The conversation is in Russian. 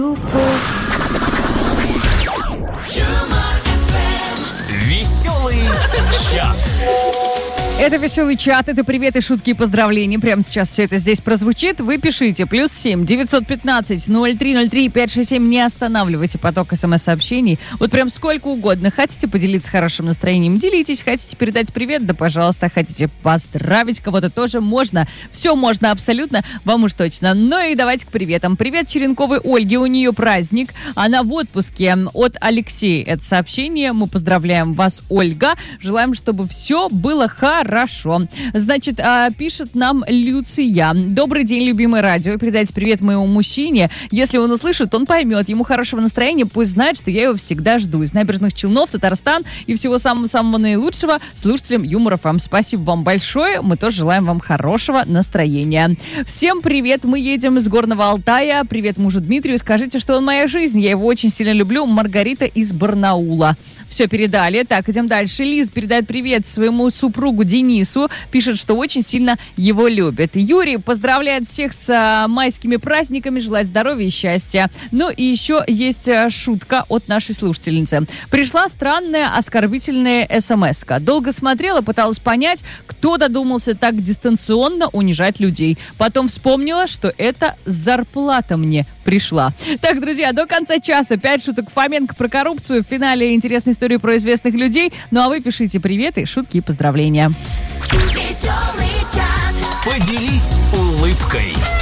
Веселый чат. Это веселый чат, это приветы, шутки и поздравления. Прямо сейчас все это здесь прозвучит. Вы пишите +7 915 0303 567. Не останавливайте поток смс-сообщений. Вот прям сколько угодно. Хотите поделиться хорошим настроением, делитесь. Хотите передать привет, да пожалуйста. Хотите поздравить кого-то, тоже можно. Все можно абсолютно, вам уж точно. Ну и давайте к приветам. Привет Черенковой Ольге, у нее праздник. Она в отпуске. От Алексея это сообщение. Мы поздравляем вас, Ольга. Желаем, чтобы все было хорошо. Значит, пишет нам Люция. Добрый день, любимое радио. Передайте привет моему мужчине. Если он услышит, он поймет. Ему хорошего настроения, пусть знает, что я его всегда жду. Из Набережных Челнов, Татарстан. И всего самого-самого наилучшего слушателям Юмор ФМ. Спасибо вам большое. Мы тоже желаем вам хорошего настроения. Всем привет. Мы едем из Горного Алтая. Привет мужу Дмитрию. Скажите, что он моя жизнь. Я его очень сильно люблю. Маргарита из Барнаула. Все передали. Так, идем дальше. Лиз передает привет своему супругу Денису. Пишет, что очень сильно его любит. Юрий поздравляет всех с майскими праздниками. Желает здоровья и счастья. Ну и еще есть шутка от нашей слушательницы. Пришла странная оскорбительная смс-ка. Долго смотрела, пыталась понять, кто додумался так дистанционно унижать людей. Потом вспомнила, что это зарплата мне пришла. Так, друзья, до конца часа 5 шуток Фоменко про коррупцию. В финале интересная история про известных людей. Ну а вы пишите приветы, шутки и поздравления. Поделись улыбкой.